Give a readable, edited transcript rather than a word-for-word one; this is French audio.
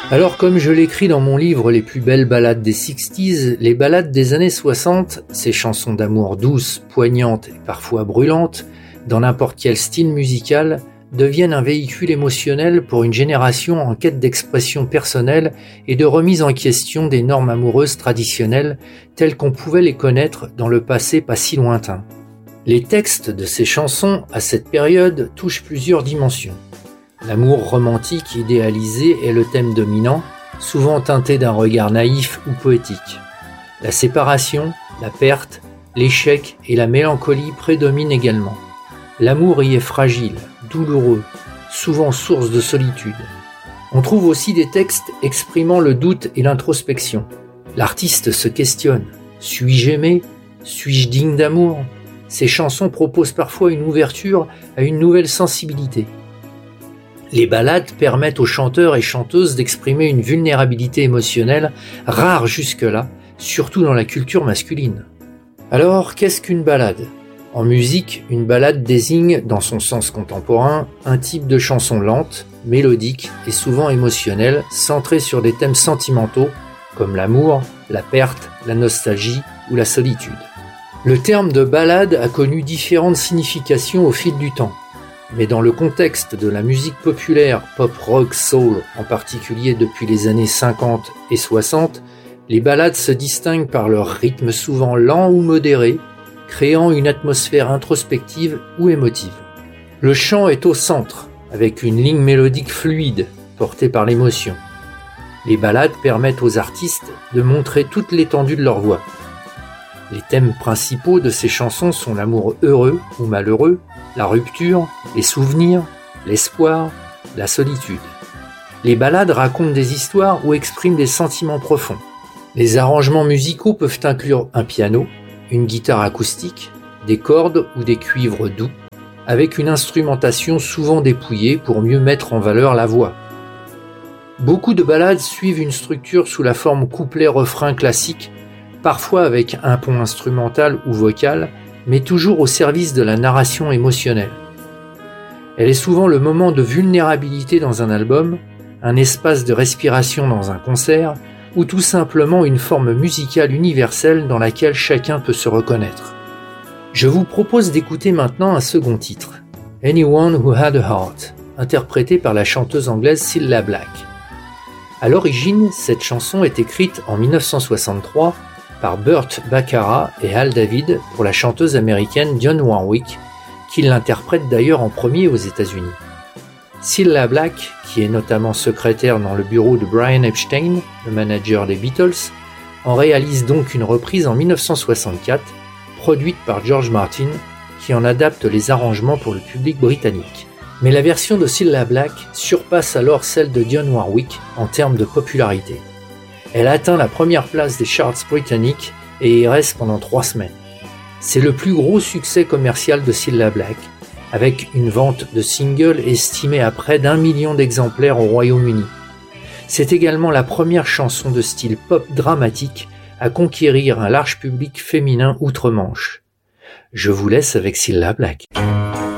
Alors comme je l'écris dans mon livre Les plus belles ballades des 60s, les ballades des années 60, ces chansons d'amour douces, poignantes et parfois brûlantes, dans n'importe quel style musical, deviennent un véhicule émotionnel pour une génération en quête d'expression personnelle et de remise en question des normes amoureuses traditionnelles telles qu'on pouvait les connaître dans le passé pas si lointain. Les textes de ces chansons, à cette période, touchent plusieurs dimensions. L'amour romantique idéalisé est le thème dominant, souvent teinté d'un regard naïf ou poétique. La séparation, la perte, l'échec et la mélancolie prédominent également. L'amour y est fragile, douloureux, souvent source de solitude. On trouve aussi des textes exprimant le doute et l'introspection. L'artiste se questionne. Suis-je aimé ? Suis-je digne d'amour ? Ces chansons proposent parfois une ouverture à une nouvelle sensibilité. Les ballades permettent aux chanteurs et chanteuses d'exprimer une vulnérabilité émotionnelle rare jusque-là, surtout dans la culture masculine. Alors, qu'est-ce qu'une ballade ? En musique, une ballade désigne, dans son sens contemporain, un type de chanson lente, mélodique et souvent émotionnelle, centrée sur des thèmes sentimentaux comme l'amour, la perte, la nostalgie ou la solitude. Le terme de ballade a connu différentes significations au fil du temps. Mais dans le contexte de la musique populaire, pop, rock, soul, en particulier depuis les années 50 et 60, les ballades se distinguent par leur rythme souvent lent ou modéré, créant une atmosphère introspective ou émotive. Le chant est au centre, avec une ligne mélodique fluide, portée par l'émotion. Les ballades permettent aux artistes de montrer toute l'étendue de leur voix. Les thèmes principaux de ces chansons sont l'amour heureux ou malheureux, la rupture, les souvenirs, l'espoir, la solitude. Les ballades racontent des histoires ou expriment des sentiments profonds. Les arrangements musicaux peuvent inclure un piano, une guitare acoustique, des cordes ou des cuivres doux, avec une instrumentation souvent dépouillée pour mieux mettre en valeur la voix. Beaucoup de ballades suivent une structure sous la forme couplet-refrain classique, parfois avec un pont instrumental ou vocal, mais toujours au service de la narration émotionnelle. Elle est souvent le moment de vulnérabilité dans un album, un espace de respiration dans un concert, ou tout simplement une forme musicale universelle dans laquelle chacun peut se reconnaître. Je vous propose d'écouter maintenant un second titre, Anyone Who Had a Heart, interprété par la chanteuse anglaise Cilla Black. À l'origine, cette chanson est écrite en 1963 par Burt Bacharach et Hal David pour la chanteuse américaine Dionne Warwick, qui l'interprète d'ailleurs en premier aux États-Unis. Cilla Black, qui est notamment secrétaire dans le bureau de Brian Epstein, le manager des Beatles, en réalise donc une reprise en 1964, produite par George Martin, qui en adapte les arrangements pour le public britannique. Mais la version de Cilla Black surpasse alors celle de Dionne Warwick en termes de popularité. Elle atteint la première place des charts britanniques et y reste pendant 3 semaines. C'est le plus gros succès commercial de Cilla Black, avec une vente de singles estimée à près d'1 million d'exemplaires au Royaume-Uni. C'est également la première chanson de style pop dramatique à conquérir un large public féminin outre-Manche. Je vous laisse avec Cilla Black.